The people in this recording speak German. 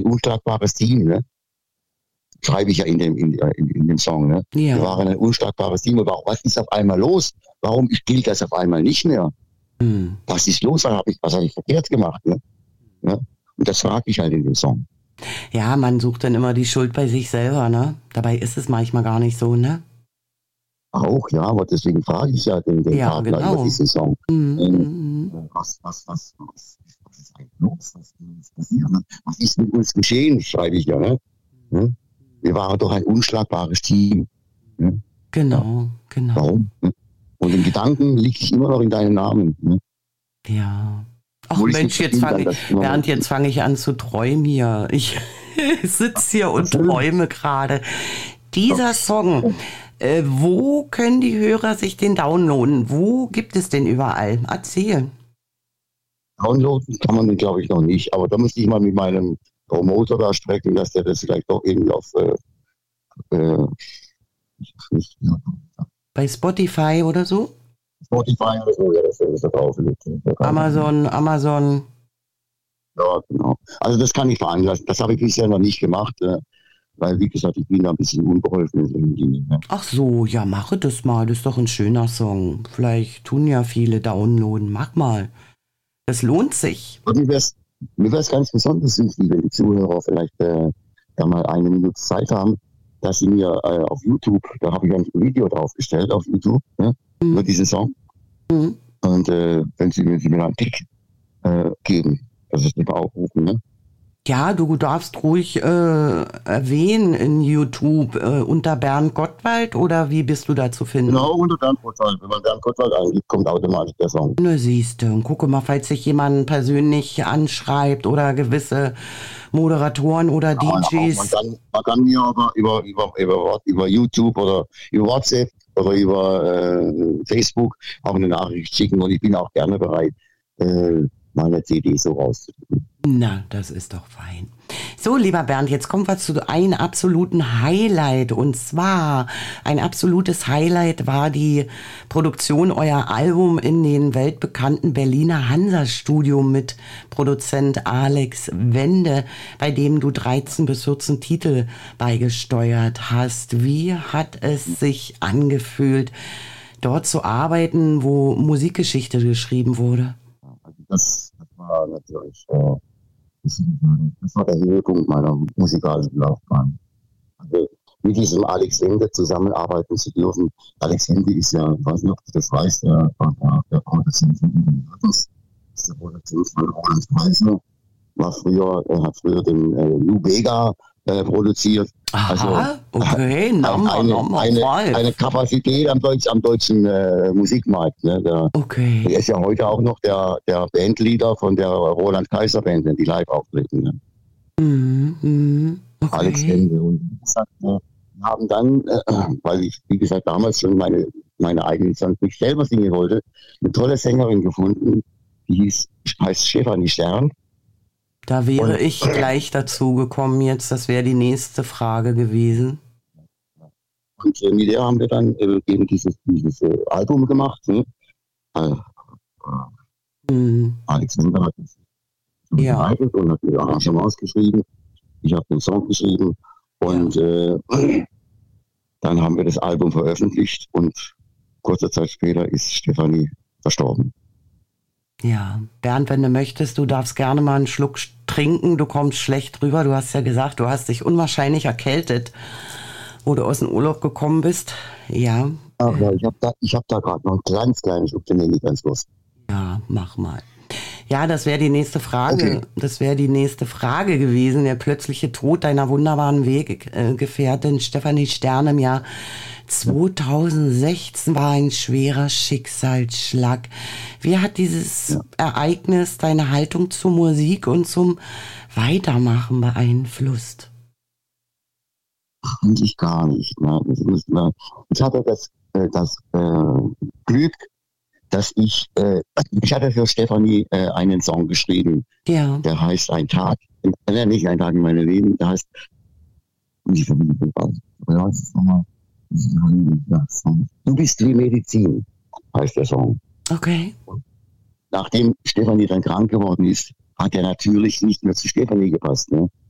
unschlagbares Team, ne? Schreibe ich ja in dem Song, ne? Ja. Wir waren ein unschlagbares Team. Aber was ist auf einmal los? Warum gilt das auf einmal nicht mehr? Was ist los? Was habe ich verkehrt gemacht, ne? Ja? Und das frage ich halt in dem Song. Ja, man sucht dann immer die Schuld bei sich selber, ne? Dabei ist es manchmal gar nicht so, ne? Auch, ja, aber deswegen frage ich ja den Partner über diesen Song. Was ist eigentlich los? Was ist passiert? Was ist mit uns geschehen? Schreibe ich ja, ne? Wir waren doch ein unschlagbares Team. Ne? Genau. Warum? Und in Gedanken liege ich immer noch in deinem Namen. Ne? Ja. Ach Mensch, jetzt fange ich an zu träumen hier. Ich sitze hier und träume gerade. Dieser Song, wo können die Hörer sich den downloaden? Wo gibt es den überall? Erzähl. Downloaden kann man den, glaube ich, noch nicht. Aber da müsste ich mal mit meinem Promoter da sprechen, dass der das vielleicht doch irgendwie auf bei Spotify oder so? Spotify oder so, ja, das ist da drauf. Amazon. Ja, genau. Also das kann ich veranlassen. Das habe ich bisher noch nicht gemacht, weil, wie gesagt, ich bin da ein bisschen unbeholfen. Ne? Ach so, ja, mache das mal. Das ist doch ein schöner Song. Vielleicht tun ja viele downloaden. Mach mal. Das lohnt sich. Und mir wäre es ganz besonders wichtig, wenn die Zuhörer vielleicht da mal 1 Minute Zeit haben, dass sie mir auf YouTube, da habe ich ein Video draufgestellt auf YouTube, ne, über diesen Song. Und wenn sie mir einen Tick geben, das ist nicht aufrufen, ne? Ja, du darfst ruhig erwähnen in YouTube unter Bernd Gottwald, oder wie bist du da zu finden? Genau, unter Bernd Gottwald. Wenn man Bernd Gottwald eingibt, kommt automatisch der Song. Ne, siehst du. Und gucke mal, falls sich jemand persönlich anschreibt oder gewisse Moderatoren oder DJs. Man kann mir aber über YouTube oder über WhatsApp oder über Facebook auch eine Nachricht schicken, und ich bin auch gerne bereit, meine CD so rauszugeben. Na, das ist doch fein. So, lieber Bernd, jetzt kommen wir zu einem absoluten Highlight. Und zwar, ein absolutes Highlight war die Produktion euer Album in den weltbekannten Berliner Hansa-Studio mit Produzent Alex Wende, bei dem du 13 bis 14 Titel beigesteuert hast. Wie hat es sich angefühlt, dort zu arbeiten, wo Musikgeschichte geschrieben wurde? Das war natürlich, das war der Höhepunkt meiner musikalischen Laufbahn. Also mit diesem Alex Wende zusammenarbeiten zu dürfen. Alex Wende ist ja, ich weiß nicht, ob du das weißt, der Produzent von den Others, ist der Produzent von Roland Kaiser, hat früher den Lou Bega produziert. Aha, also, okay, eine Kapazität am deutschen Musikmarkt. Ne? Der ist ja heute auch noch der Bandleader von der Roland Kaiser Band, wenn die live auftreten. Ne? Okay. Alex Wende. Und wie gesagt, wir haben dann, weil ich, wie gesagt, damals schon meine eigenen Songs nicht selber singen wollte, eine tolle Sängerin gefunden, die heißt Stefanie Stern. Da wäre ich gleich dazu gekommen jetzt, das wäre die nächste Frage gewesen. Und mit der haben wir dann eben dieses Album gemacht. Ne? Alex Wender hat es begleitet und hat die Arrangements geschrieben. Ich habe den Song geschrieben und dann haben wir das Album veröffentlicht, und kurze Zeit später ist Stefanie verstorben. Ja, Bernd, wenn du möchtest, du darfst gerne mal einen Schluck trinken. Du kommst schlecht rüber. Du hast ja gesagt, du hast dich unwahrscheinlich erkältet, wo du aus dem Urlaub gekommen bist. Ja. Ach ja, ich hab da gerade noch einen ganz kleinen Schluck, den nehme ich ganz los. Ja, mach mal. Ja, das wäre die nächste Frage. Okay. Das wäre die nächste Frage gewesen. Der plötzliche Tod deiner wunderbaren Weggefährtin Stefanie Stern im Jahr 2016 war ein schwerer Schicksalsschlag. Wie hat dieses Ereignis deine Haltung zur Musik und zum Weitermachen beeinflusst? Eigentlich gar nicht. Ne? Ich hatte das Glück, dass ich hatte für Stefanie einen Song geschrieben, der heißt Ein Tag, nicht Ein Tag in meinem Leben, der heißt, Du bist wie Medizin, heißt der Song. Okay. Und nachdem Stefanie dann krank geworden ist, hat er natürlich nicht mehr zu Stefanie gepasst. Ne?